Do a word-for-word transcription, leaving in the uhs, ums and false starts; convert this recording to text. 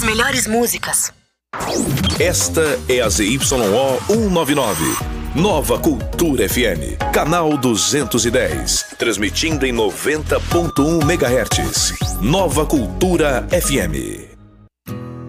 melhores músicas. Esta é a Z Y O cento e noventa e nove. Nova Cultura F M, canal duzentos e dez, transmitindo em noventa ponto um megahertz. Nova Cultura F M.